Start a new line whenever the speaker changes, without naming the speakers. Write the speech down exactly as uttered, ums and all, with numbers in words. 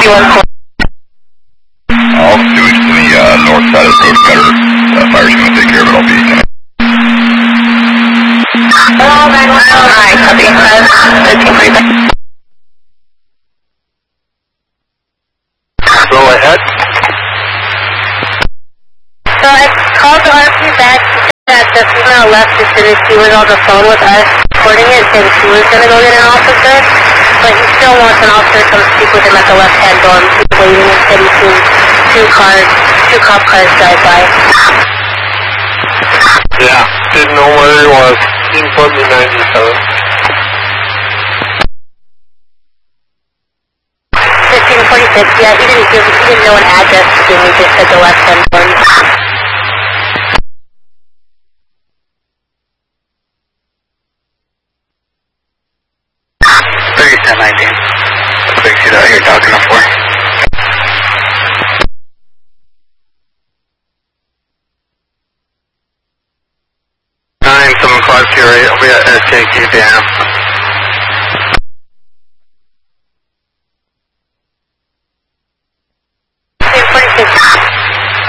ninety-one four.
All sewage to the uh, north side of the road gutter. Uh, fire's going to take care of it. I'll be ten.
Hello, nine one one. Hi, copy. thirteen forty-five.
Go ahead.
So I called the R P back that the female left as soon as she was on the phone with us recording it, saying she was going to go get an officer, but he still wants an officer to come speak with him at the left-hand door. He's waiting until he sees two cars, two cop cars drive by.
Yeah, didn't know where he was. He put me ninety-seven.
fifteen forty-six, yeah, he didn't give, he didn't know an address to give me, just at the left-hand door.
thirty-seven nineteen. Big shit out here talking up for.
nine seven five Q eight, I'll be at S J Q Dam.